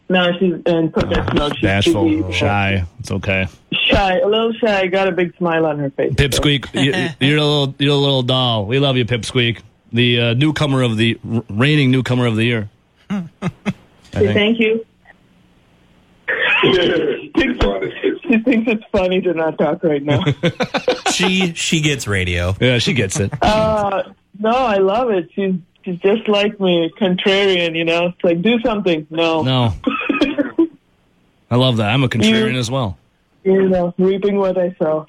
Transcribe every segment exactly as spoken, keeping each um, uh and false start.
No, she's in protest mode. She's Bashful, busy. shy. It's okay. Shy, a little shy. Got a big smile on her face. Pipsqueak, you, you're a little, you're a little doll. We love you, Pipsqueak. The uh, newcomer of the reigning newcomer of the year. Thank you. She thinks it's funny to not talk right now. she she gets radio. Yeah, she gets it. Uh, no, I love it. She's she's just like me, contrarian. You know, it's like do something. No, no. I love that. I'm a contrarian you, as well. You know, reaping what I sow.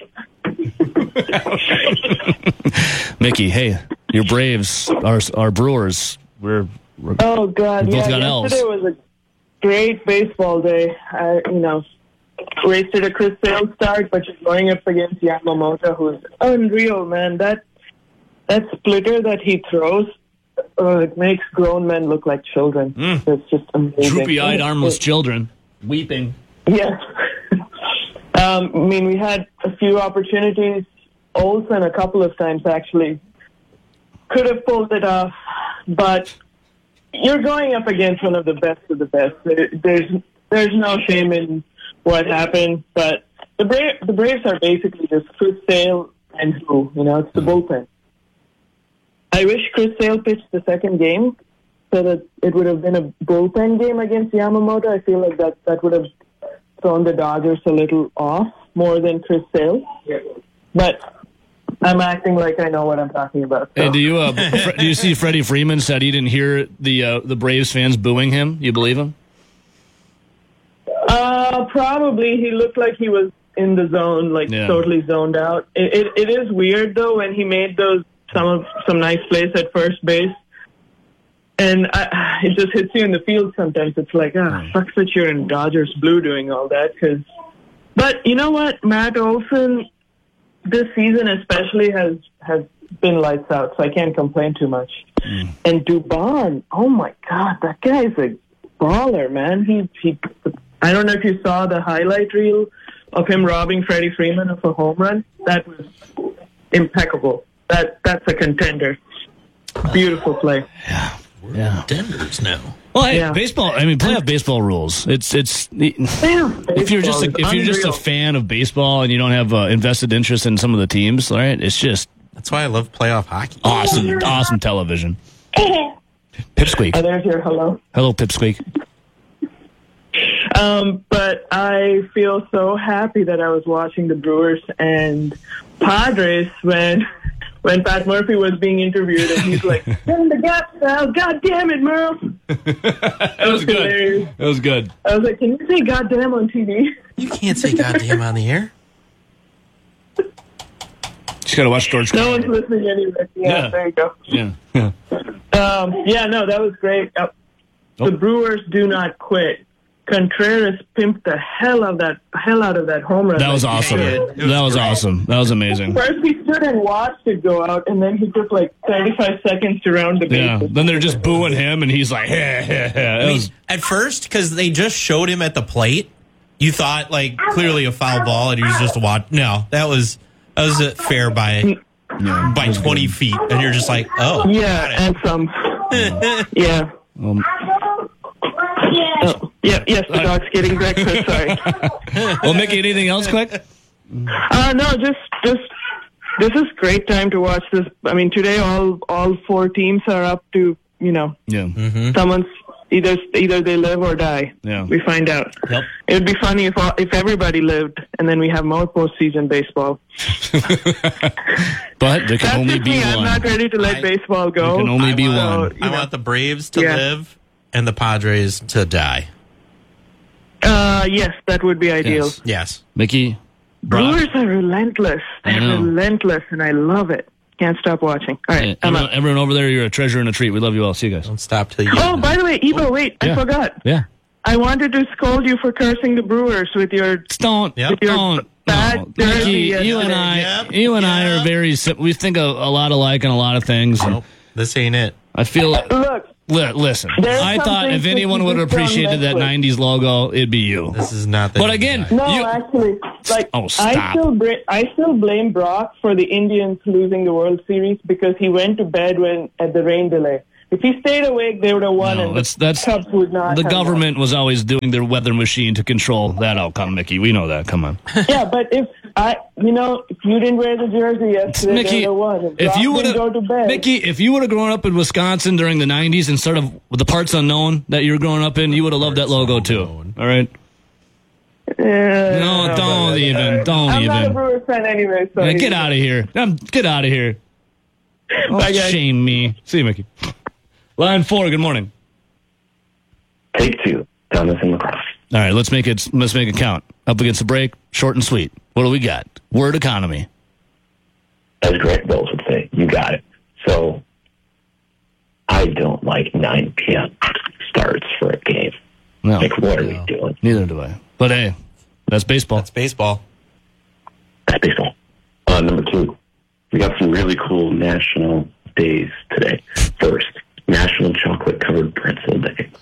Mickey, hey, your Braves, our our Brewers. We're, we're oh God, we both yeah. got L's. Yesterday was a great baseball day. I, you know, wasted a Chris Sale start, but she's going up against Yamamoto, who's unreal, man. That that splitter that he throws, uh, it makes grown men look like children. Mm. It's just amazing. Droopy-eyed, armless children weeping. Yes. um, I mean, we had a few opportunities. Olsen a couple of times actually could have pulled it off, but you're going up against one of the best of the best. There's there's no shame in what happened, but the Bra- the Braves are basically just Chris Sale and who, you know, it's the bullpen. I wish Chris Sale pitched the second game so that it would have been a bullpen game against Yamamoto. I feel like that, that would have thrown the Dodgers a little off more than Chris Sale. But I'm acting like I know what I'm talking about. So. Hey, do you uh, do you see Freddie Freeman said he didn't hear the uh, the Braves fans booing him? You believe him? Uh, probably. He looked like he was in the zone, like yeah. totally zoned out. It, it it is weird though when he made those some of some nice plays at first base, and I, it just hits you in the field sometimes. It's like ah, oh, sucks that you're in Dodgers blue doing all that. Cause, but you know what, Matt Olson. This season especially has, has been lights out, so I can't complain too much. Mm. And Dubon, oh my God, that guy's a baller, man. He, he, I don't know if you saw the highlight reel of him robbing Freddie Freeman of a home run. That was impeccable. That That's a contender. Beautiful play. Yeah. Yeah. Contenders now. Well, hey, yeah. baseball. I mean, playoff baseball rules. It's it's. Damn, if you're just a, if you're just a fan of baseball and you don't have uh, invested interest in some of the teams, all right, it's just that's why I love playoff hockey. Awesome, awesome television. Pipsqueak. Oh, there's your hello. Hello, Pipsqueak. Um, but I feel so happy that I was watching the Brewers and Padres when. When Pat Murphy was being interviewed, and he's like, "Get in the gap, Sal! God damn it, Merle!" That was good. Hilarious. That was good. I was like, "Can you say goddamn on T V?" You can't say goddamn on the air. Just gotta watch George. No one's listening anyway. Yeah, yeah, there you go. Yeah, yeah. Um, yeah, no, that was great. Uh, oh. The Brewers do not quit. Contreras pimped the hell out of that hell out of that home run. That was like awesome. Was that was great. awesome. That was amazing. First he stood and watched it go out, and then he took like thirty-five seconds to round the bases. Yeah. Then they're just booing him, and he's like, "Yeah, yeah, yeah." I mean, at first, because they just showed him at the plate, you thought like clearly a foul ball, and he was just watching. No, that was that was a fair by yeah, by twenty good. feet, and you're just like, oh, yeah, and some, yeah. Um, Oh, yeah, yes, the dog's getting breakfast, sorry. Well, Mickey, anything else quick? Uh, no, just, just, this is great time to watch this. I mean, today all, all four teams are up to, you know, yeah. mm-hmm. someone's, either, either they live or die. Yeah. We find out. Yep. It would be funny if, all, if everybody lived, and then we have more postseason baseball. But there can That's only just be me. one. I'm not ready to let I, baseball go. There can only I be want, one. I know. want the Braves to yeah. live and the Padres to die. Uh, yes, that would be ideal. Yes. yes. Mickey? Brock? Brewers are relentless. They're relentless, and I love it. Can't stop watching. All right, hey, everyone, everyone over there, you're a treasure and a treat. We love you all. See you guys. Don't stop till you. Oh, by the way, Ebo, wait, yeah. I forgot. Yeah. I wanted to scold you for cursing the Brewers with your don't yep. with your don't bad no. Mickey, you and I, yep. you and yep. I are very. We think a, a lot alike on a lot of things. Nope, this ain't it. I feel. Look. Li- listen, I thought if anyone would have appreciated that nineties logo, it'd be you. This is not the But again, no, you, actually, like oh, stop. I still br- I still blame Brock for the Indians losing the World Series because he went to bed when at the rain delay. If he stayed awake, they would have won, No, and that's- the that's- Cubs would not. The have government was always doing their weather machine to control that outcome, Mickey. We know that. Come on. won. Yeah, but if I, you know, if you didn't wear the jersey yesterday, Mickey, they would have won. If, if Brock you would didn't have, go to bed, Mickey, if you would have grown up in Wisconsin during the nineties instead of with the parts unknown that you were growing up in, you would have loved that logo too. All right. Uh, No, don't even. Don't I'm not a even. Brewers fan anyway, so Yeah, get out of here. Um, Get out of here. Don't Bye, guys. shame me. See you, Mickey. Line four. Good morning. Take two. Thomas and lacrosse. All right, let's make it. Let's make it count. Up against the break, short and sweet. What do we got? Word economy. As Greg Bills would say, you got it. So, I don't like nine p.m. starts for a game. No, Like, what are we doing? neither do I. But hey, that's baseball. That's baseball. That's baseball. Uh, number two, we got some really cool national days today. First, National Chocolate Covered Pretzel Day.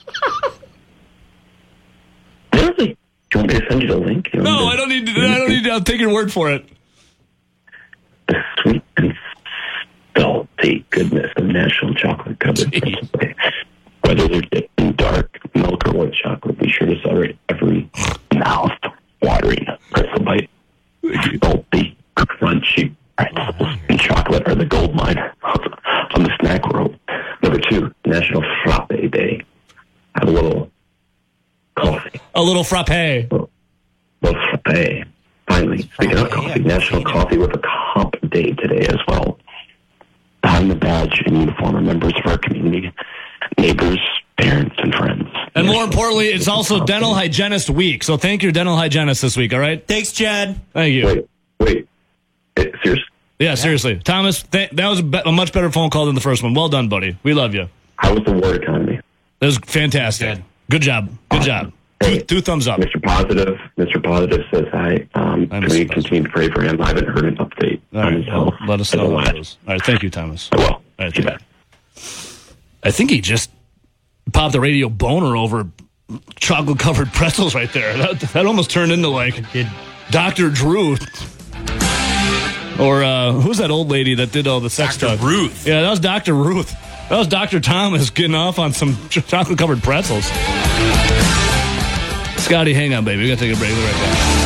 Really? Do you want me to send you the link? You want No, me to- I don't need. To, I don't need. To, I'll take your word for it. The sweet and salty goodness of National Chocolate Covered Jeez. Pretzel Day. Whether they're dipped in dark milk or white chocolate, be sure to celebrate every mouth-watering pretzel bite. Salty, crunchy pretzels and chocolate are the gold mine on the snack world. Number two, National Frappe Day. Have a little coffee. A little frappe. Little frappe. Finally, speaking of coffee, National Coffee with a Cup Day today as well. I'm the badge and uniform of members of our community, neighbors, parents, and friends. And more importantly, it's also Dental Hygienist Week. So thank your dental hygienist this week. All right. Thanks, Chad. Thank you. Wait, wait. Eh, Seriously? Yeah, seriously, Thomas. Th- that was a, be- a much better phone call than the first one. Well done, buddy. We love you. How was the word economy? That was fantastic. Good. Good job. Good job. Two, two thumbs up. Mister Positive, Mister Positive says hi. Um, Hi, can Mister we continue to pray for him? I haven't heard an update All on right. his Well, health. let us as know of how it last. goes. All right. Thank you, Thomas. I will. All right, You thank bet. I think he just popped the radio boner over chocolate covered pretzels right there. That, that almost turned into like Doctor Drew. Or uh, who's that old lady that did all the sex Doctor stuff? Ruth. Yeah, that was Doctor Ruth. That was Doctor Thomas getting off on some chocolate covered pretzels. Scotty, hang on, baby. We got to take a break. We'll be right back.